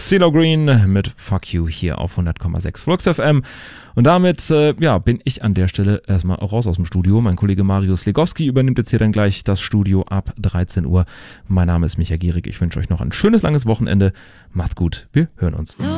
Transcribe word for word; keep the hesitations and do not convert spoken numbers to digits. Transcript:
CeeLo Green mit Fuck You hier auf hundert Komma sechs Flux F M. Und damit äh, ja, bin ich an der Stelle erstmal raus aus dem Studio. Mein Kollege Marius Legowski übernimmt jetzt hier dann gleich das Studio ab dreizehn Uhr. Mein Name ist Micha Gierig. Ich wünsche euch noch ein schönes, langes Wochenende. Macht's gut. Wir hören uns.